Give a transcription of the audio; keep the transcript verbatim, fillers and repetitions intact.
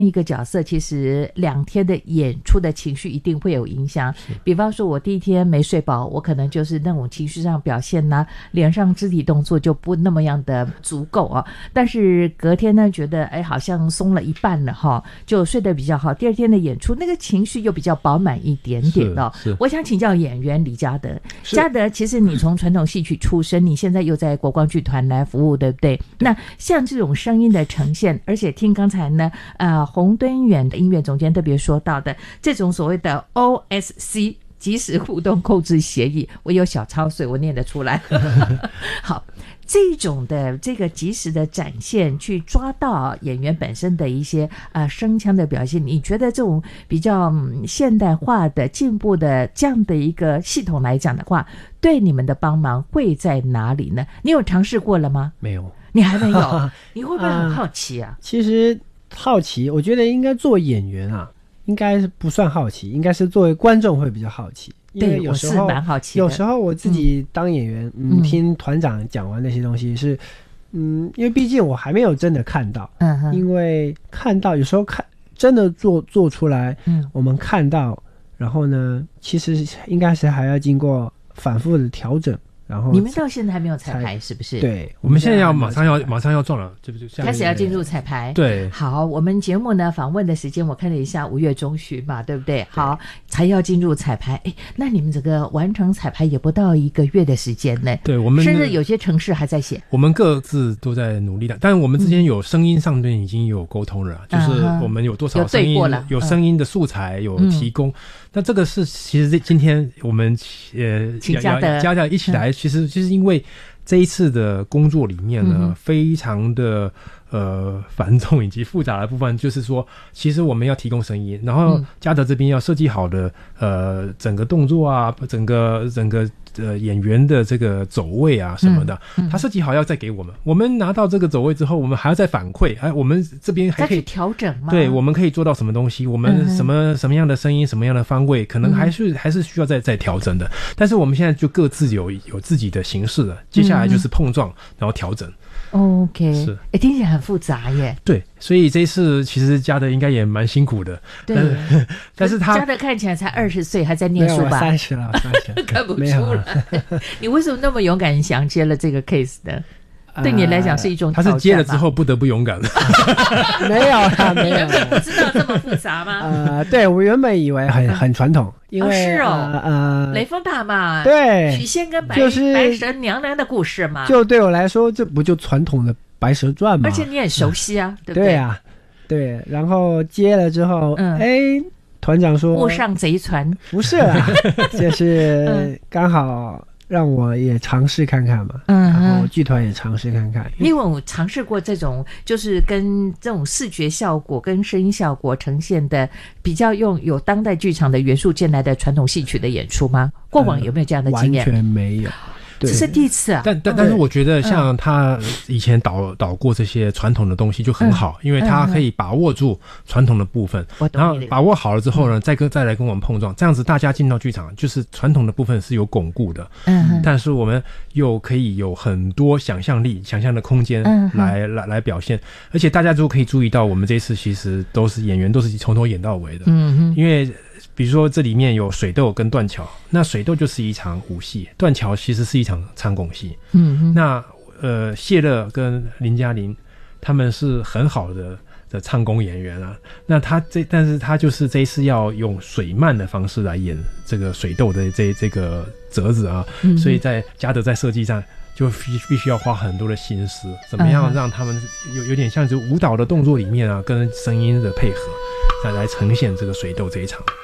一个角色其实两天的演出的情绪一定会有影响，比方说我第一天没睡饱，我可能就是那种情绪上表现呢、啊，脸上肢体动作就不那么样的足够啊。但是隔天呢，觉得哎好像松了一半了哈，就睡得比较好。第二天的演出那个情绪又比较饱满一点点的、哦。我想请教演员李嘉德，嘉德其实你从传统戏曲出身，你现在又在国光剧团来服务，对不对？那像这种声音的呈现，而且听刚才呢，呃。洪敦远的音乐总监特别说到的这种所谓的 O S C 即时互动控制协议，我有小抄，所以我念得出来。好，这种的这个即时的展现，去抓到演员本身的一些呃声腔的表现，你觉得这种比较、嗯、现代化的进步的这样的一个系统来讲的话，对你们的帮忙会在哪里呢？你有尝试过了吗？ 没有， 你还没有？你会不会很好奇啊？ 呃、其实。好奇，我觉得应该做演员啊，应该是不算好奇，应该是作为观众会比较好奇。因为有时候对，我是蛮好奇的。 有时候我自己当演员，嗯，嗯听团长讲完那些东西是，嗯，因为毕竟我还没有真的看到，嗯哼，因为看到有时候看真的做做出来，嗯，我们看到，然后呢，其实应该是还要经过反复的调整。然后你们到现在还没有彩排是不是？ 对， 我们现在要马上要马上要撞了，对不对？ 开始要进入彩排。 对， 好，我们节目呢访问的时间我看了一下，五月中旬嘛，对不对？好，才要进入彩排。哎，那你们这个完成彩排也不到一个月的时间呢。 对，我们甚至有些城市还在写。 我们各自都在努力的，但是我们之间有声音上面已经有沟通了，嗯、就是我们有多少声音，有, 有声音的素材、嗯、有提供。嗯，那这个是其实今天我们呃请嘉德嘉德一起来，其实就是因为这一次的工作里面呢，嗯、非常的呃繁重以及复杂的部分，就是说，其实我们要提供声音，然后嘉德这边要设计好的呃整个动作啊，整个整个。呃，演员的这个走位啊什么的，嗯嗯、他设计好要再给我们，我们拿到这个走位之后，我们还要再反馈，哎，我们这边还可以再去调整吗？ 对，我们可以做到什么东西？我们什么、嗯、什么样的声音，什么样的方位，可能还是、嗯、还是需要再再调整的。但是我们现在就各自有有自己的形式了，接下来就是碰撞，嗯、然后调整。 OK， 是， 哎，听起来很复杂耶。 对，所以这一次其实嘉德应该也蛮辛苦的。 对， 但, 但是他嘉德看起来才二十岁，还在念书吧？ 三十了，三十看不出来。你为什么那么勇敢想接了这个 case 呢？对你来讲是一种挑战吗？ 他是接了之后不得不勇敢了。 没有啦，没有。 原本不知道这么复杂吗？ 呃，对，我原本以为很很传统，因为、 哦、是哦， 呃，呃雷峰塔嘛， 对， 许仙跟白、 就是、 白蛇娘娘的故事嘛。 就对我来说，这不就传统的白蛇传吗？ 而且你很熟悉啊，对不对？ 对啊，对。然后接了之后，嗯，哎，团长说误上贼船， 不是啦，就是刚好。让我也尝试看看嘛，嗯，然后剧团也尝试看看。 因为我尝试过这种，就是跟这种视觉效果跟声音效果呈现的比较用有当代剧场的元素进来的传统戏曲的演出吗？过往有没有这样的经验？ 呃、完全没有。 这是第一次啊！ 但但但是我觉得像他以前导导过这些传统的东西就很好，嗯、因为他可以把握住传统的部分，嗯、然后把握好了之后呢，再跟再来跟我们碰撞，这样子大家进到剧场，就是传统的部分是有巩固的，嗯，但是我们又可以有很多想象力、想象的空间来、嗯、来来表现，而且大家都可以注意到，我们这次其实都是演员都是从头演到尾的，嗯，因为。比如说这里面有水斗跟断桥，那水斗就是一场武戏，断桥其实是一场唱功戏。嗯，那呃谢乐跟林嘉玲他们是很好的的唱功演员啊，那他这但是他就是这一次要用水漫的方式来演这个水斗的这这个折子啊，嗯、所以在嘉德在设计上就必必须要花很多的心思，怎么样让他们有有点像就舞蹈的动作里面啊，跟声音的配合，再来呈现这个水斗这一场。